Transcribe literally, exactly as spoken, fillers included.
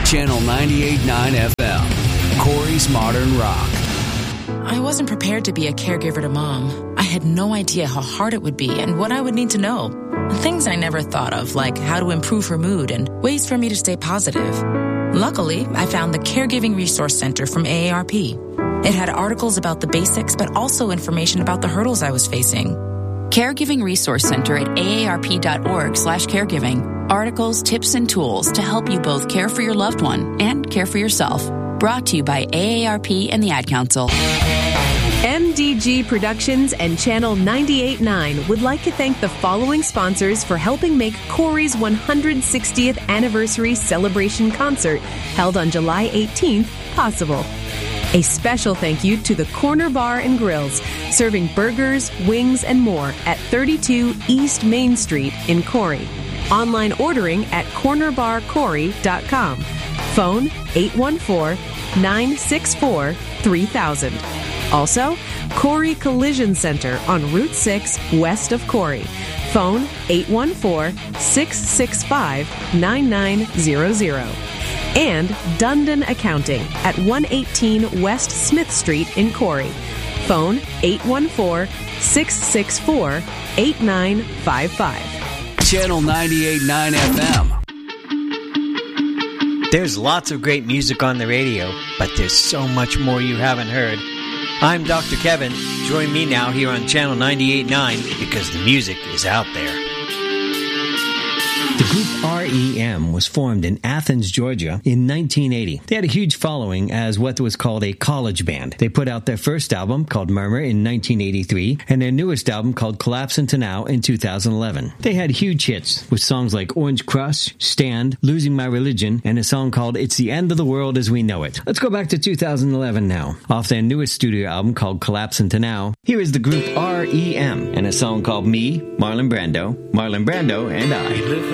Channel ninety-eight point nine F M, Corey's Modern Rock. I wasn't prepared to be a caregiver to Mom. I had no idea how hard it would be and what I would need to know. Things I never thought of, like how to improve her mood and ways for me to stay positive. Luckily, I found the Caregiving Resource Center from A A R P. It had articles about the basics, but also information about the hurdles I was facing. Caregiving Resource Center at aarp.org slash caregiving. Articles, tips, and tools to help you both care for your loved one and care for yourself. Brought to you by A A R P and the Ad Council. M D G Productions and Channel ninety-eight point nine would like to thank the following sponsors for helping make Corey's one hundred sixtieth anniversary celebration concert held on July eighteenth possible. A special thank you to the Corner Bar and Grills, serving burgers, wings, and more at thirty-two East Main Street in Corey. Online ordering at corner bar corey dot com. Phone eight one four, nine six four, three thousand. Also, Corey Collision Center on Route six west of Corey. Phone eight one four, six six five, nine nine zero zero. And Dundon Accounting at one eighteen West Smith Street in Corey. Phone eight one four, six six four, eight nine five five. Channel ninety-eight point nine F M. There's lots of great music on the radio, but there's so much more you haven't heard. I'm Doctor Kevin. Join me now here on Channel ninety-eight point nine because the music is out there. The group R E M was formed in Athens, Georgia in nineteen eighty. They had a huge following as what was called a college band. They put out their first album called Murmur in nineteen eighty-three and their newest album called Collapse Into Now in two thousand eleven. They had huge hits with songs like Orange Crush, Stand, Losing My Religion, and a song called It's the End of the World as We Know It. Let's go back to two thousand eleven now. Off their newest studio album called Collapse Into Now, here is the group R E M and a song called Me, Marlon Brando, Marlon Brando, and I.